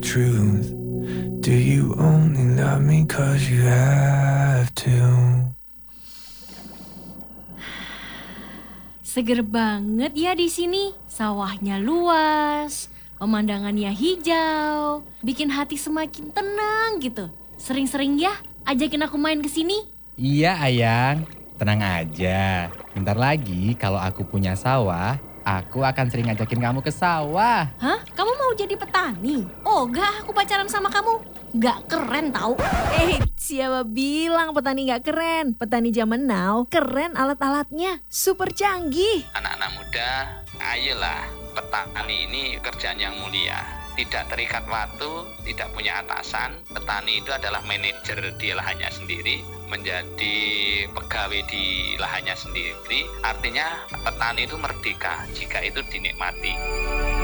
truth? Do you only love me 'cause you have to? Seger banget ya di sini. Sawahnya luas, pemandangannya hijau, bikin hati semakin tenang gitu. Sering-sering ya ajakin aku main ke sini. Iya Ayang, tenang aja. Bentar lagi kalau aku punya sawah, aku akan sering ngajakin kamu ke sawah. Hah? Kamu mau jadi petani? Oh gak, aku pacaran sama kamu. Gak keren tau. Siapa bilang petani gak keren? Petani zaman now keren alat-alatnya, super canggih. Anak-anak muda, ayolah, petani ini kerjaan yang mulia. Tidak terikat waktu, tidak punya atasan. Petani itu adalah manajer di lahannya sendiri, menjadi pegawai di lahannya sendiri. Artinya petani itu merdeka jika itu dinikmati.